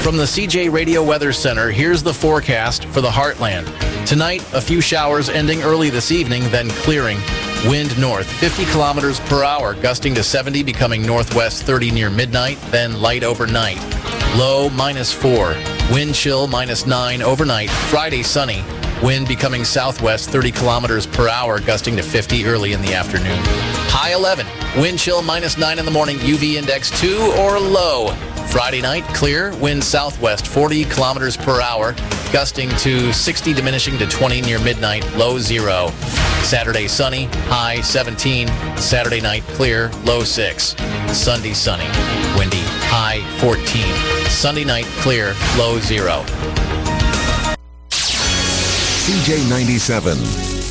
From the CJ Radio Weather Center, here's the forecast for the Heartland. Tonight, a few showers ending early this evening, then clearing. Wind north, 50 kilometers per hour, gusting to 70, becoming northwest 30 near midnight, then light overnight. Low -4. Wind chill -9 overnight. Friday sunny. Wind becoming southwest 30 kilometers per hour, gusting to 50 early in the afternoon. High 11. Wind chill -9 in the morning. UV index 2 or low. Friday night, clear, wind southwest 40 kilometers per hour, gusting to 60, diminishing to 20 near midnight, low 0. Saturday sunny, high 17. Saturday night, clear, low 6. Sunday sunny, windy, high 14. Sunday night, clear, low 0. CJ 97.